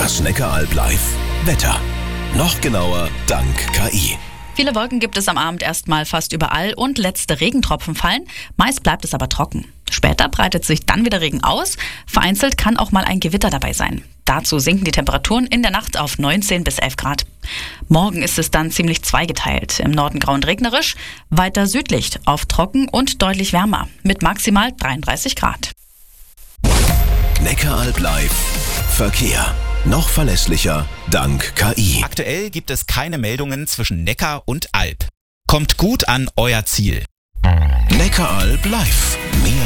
Das Neckaralb Live. Wetter. Noch genauer dank KI. Viele Wolken gibt es am Abend erstmal fast überall und letzte Regentropfen fallen. Meist bleibt es aber trocken. Später breitet sich dann wieder Regen aus. Vereinzelt kann auch mal ein Gewitter dabei sein. Dazu sinken die Temperaturen in der Nacht auf 19 bis 11 Grad. Morgen ist es dann ziemlich zweigeteilt. Im Norden grau und regnerisch, weiter südlich oft trocken und deutlich wärmer mit maximal 33 Grad. Neckaralb Live. Verkehr. Noch verlässlicher dank KI. Aktuell gibt es keine Meldungen zwischen Neckar und Alb. Kommt gut an euer Ziel. Neckaralb Live. Mehr